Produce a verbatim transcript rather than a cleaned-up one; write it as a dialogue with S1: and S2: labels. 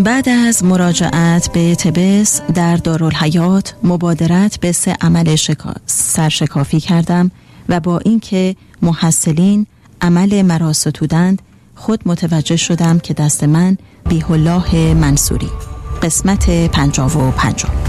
S1: بعد از مراجعت به طبس در دارالحیات مبادرت به سه عمل شکا... سرشکافی کردم و با اینکه محصلین عمل مرا ستودند خود متوجه شدم که دست من بی‌الله منصوری. قسمت پنجاه و پنجم.